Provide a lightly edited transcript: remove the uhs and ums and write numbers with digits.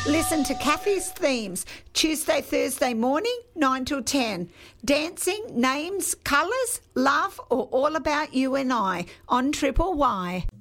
Listen to Kathy's Themes, Tuesday, Thursday morning, 9 till 10. Dancing, names, colours, love, or all about you and I on Triple Y.